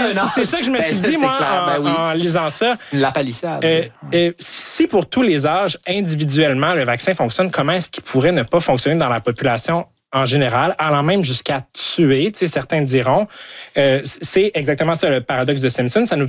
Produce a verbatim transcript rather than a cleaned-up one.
un âge. C'est ça que je me suis Ben, dit, moi, clair. en, Ben oui. en lisant ça. La palissade. Euh, euh, si pour tous les âges, individuellement, le vaccin fonctionne, comment est-ce qu'il pourrait ne pas fonctionner dans la population en général, allant même jusqu'à tuer, tu sais, certains diront. Euh, c'est exactement ça, le paradoxe de Simpson. Ça nous